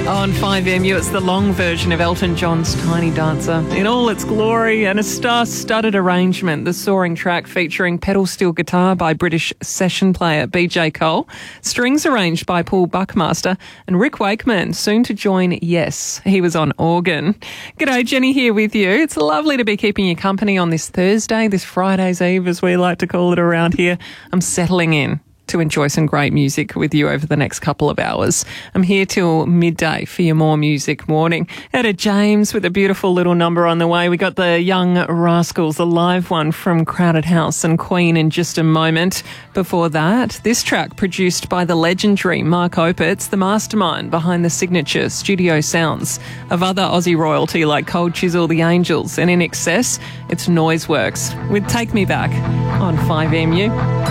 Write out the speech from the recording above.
On 5MU, it's the long version of Elton John's Tiny Dancer in all its glory and a star-studded arrangement. The soaring track featuring pedal steel guitar by British session player BJ Cole, strings arranged by Paul Buckmaster, and Rick Wakeman, soon to join Yes. He was on organ. G'day, Jenny here with you. It's lovely to be keeping you company on this Thursday, this Friday's Eve, as we like to call it around here. I'm settling in to enjoy some great music with you over the next couple of hours. I'm here till midday for your More Music morning. Etta James with a beautiful little number on the way. We got the Young Rascals, the live one from Crowded House, and Queen in just a moment. Before that, this track produced by the legendary Mark Opitz, the mastermind behind the signature studio sounds of other Aussie royalty like Cold Chisel, The Angels, and In Excess, it's Noiseworks with Take Me Back on 5MU.